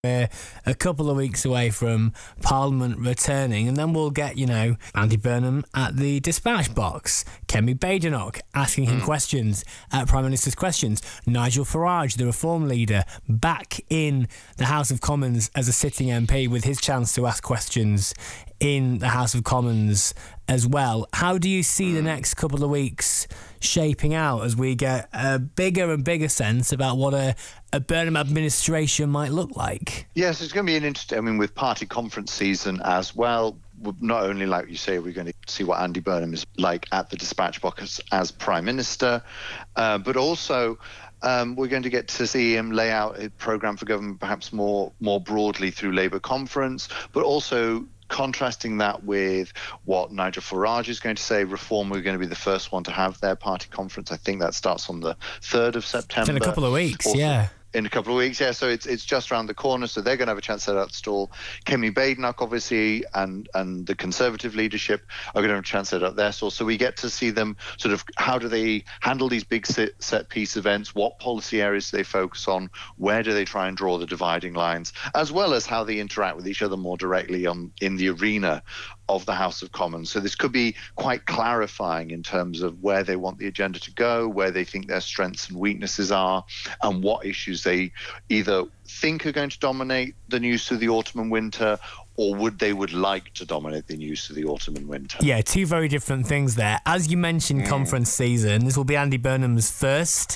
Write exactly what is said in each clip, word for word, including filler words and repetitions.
We're a couple of weeks away from Parliament returning, and then we'll get, you know, Andy Burnham at the dispatch box, Kemi Badenoch asking him mm. questions at Prime Minister's Questions, Nigel Farage, the Reform leader, back in the House of Commons as a sitting M P with his chance to ask questions in the House of Commons as well. How do you see the next couple of weeks shaping out as we get a bigger and bigger sense about what a, a Burnham administration might look like? Yes, it's going to be an interesting, I mean, with party conference season as well, not only, like you say, we're going to see what Andy Burnham is like at the dispatch box as, as Prime Minister, uh, but also Um, we're going to get to see him lay out a programme for government perhaps more more broadly through Labour conference, but also contrasting that with what Nigel Farage is going to say. Reform are going to be the first one to have their party conference. I think that starts on the third of September. In a couple of weeks, also, yeah. In a couple of weeks, yeah. So it's it's just around the corner. So they're going to have a chance to set out the stall. Kemi Badenoch, obviously, and and the Conservative leadership are going to have a chance to set out their stall. So we get to see them sort of, how do they handle these big set, set piece events? What policy areas do they focus on? Where do they try and draw the dividing lines? As well as how they interact with each other more directly on in the arena of the House of Commons. So this could be quite clarifying in terms of where they want the agenda to go, where they think their strengths and weaknesses are, and what issues they either think are going to dominate the news through the autumn and winter, or would they would like to dominate the news through the autumn and winter. Yeah, two very different things there. As you mentioned, mm. conference season, this will be Andy Burnham's first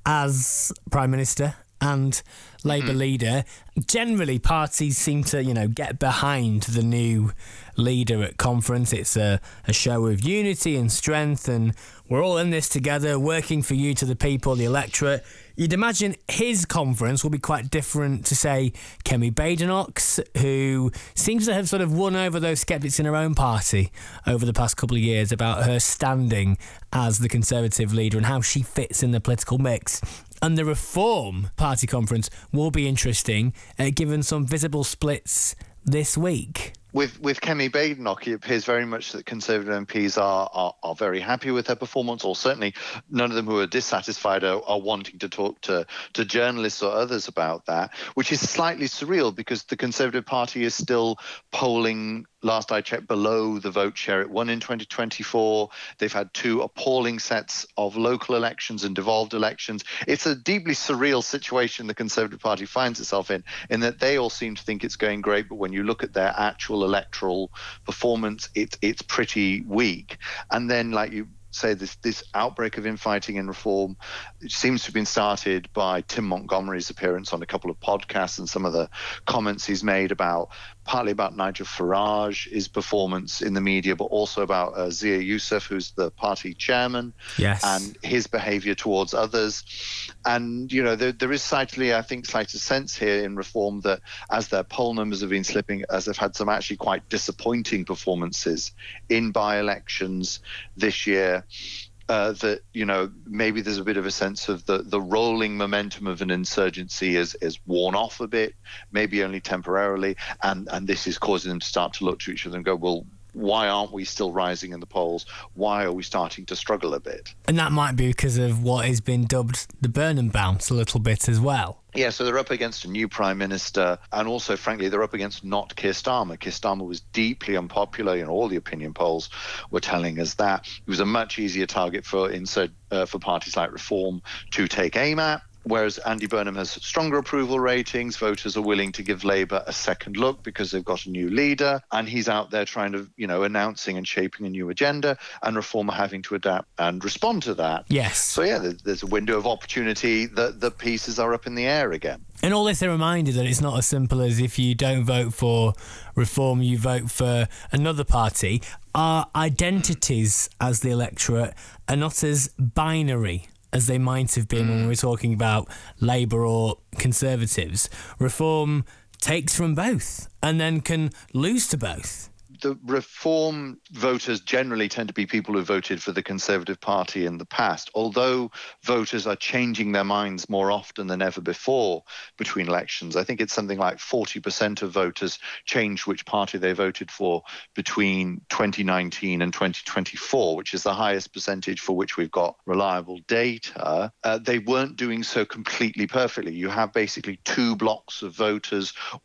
as Prime Minister and Labour mm-hmm. leader. Generally, parties seem to, you know, get behind the new leader at conference. It's a, a show of unity and strength, and we're all in this together, working for you, to the people, the electorate. You'd imagine his conference will be quite different to, say, Kemi Badenoch's, who seems to have sort of won over those sceptics in her own party over the past couple of years about her standing as the Conservative leader and how she fits in the political mix. And the Reform Party conference will be interesting, uh, given some visible splits this week. With with Kemi Badenoch, it appears very much that Conservative M Ps are, are are very happy with her performance, or certainly none of them who are dissatisfied are, are wanting to talk to, to journalists or others about that, which is slightly surreal because the Conservative Party is still polling, last I checked, below the vote share it won in twenty twenty-four. They've had two appalling sets of local elections and devolved elections. It's a deeply surreal situation the Conservative Party finds itself in, in that they all seem to think it's going great, but when you look at their actual electoral performance, it's it's pretty weak. And then, like you say, this this outbreak of infighting in Reform, it seems to have been started by Tim Montgomery's appearance on a couple of podcasts and some of the comments he's made about, partly about Nigel Farage's performance in the media, but also about uh, Zia Youssef, who's the party chairman, yes, and his behaviour towards others. And, you know, there, there is slightly, I think, slighter sense here in Reform that as their poll numbers have been slipping, as they've had some actually quite disappointing performances in by-elections this year, Uh, that, you know, maybe there's a bit of a sense of the, the rolling momentum of an insurgency is, is worn off a bit, maybe only temporarily, and, and this is causing them to start to look to each other and go, well, why aren't we still rising in the polls? Why are we starting to struggle a bit? And that might be because of what has been dubbed the Burnham bounce a little bit as well. Yeah, so they're up against a new Prime Minister, and also, frankly, they're up against not Keir Starmer. Keir Starmer was deeply unpopular. You know, all the opinion polls were telling us that. He was a much easier target for insert, uh, for parties like Reform to take aim at. Whereas Andy Burnham has stronger approval ratings, voters are willing to give Labour a second look because they've got a new leader, and he's out there trying to, you know, announcing and shaping a new agenda, and Reform are having to adapt and respond to that. Yes. So, yeah, there's a window of opportunity that the pieces are up in the air again. And all this a reminder that it's not as simple as if you don't vote for Reform, you vote for another party. Our identities as the electorate are not as binary as they might have been mm. when we were talking about Labour or Conservatives. Reform takes from both and then can lose to both. the Reform voters generally tend to be people who voted for the Conservative Party in the past, although voters are changing their minds more often than ever before between elections. I think it's something like forty percent of voters changed which party they voted for between twenty nineteen and twenty twenty-four, which is the highest percentage for which we've got reliable data. Uh, they weren't doing so completely perfectly. You have basically two blocks of voters.